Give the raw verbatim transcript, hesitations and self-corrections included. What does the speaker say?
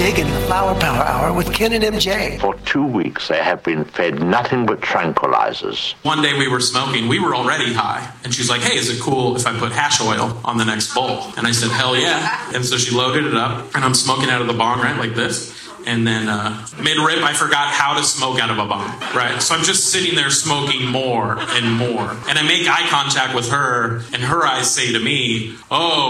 digging the Flower Power Hour with Ken and M J. For two weeks, they have been fed nothing but tranquilizers. One day we were smoking. We were already high. And she's like, hey, is it cool if I put hash oil on the next bowl? And I said, hell yeah. And so she loaded it up, and I'm smoking out of the bong, right, like this. And then uh, mid-rip, I forgot how to smoke out of a bong, right? So I'm just sitting there smoking more and more. And I make eye contact with her, and her eyes say to me, oh,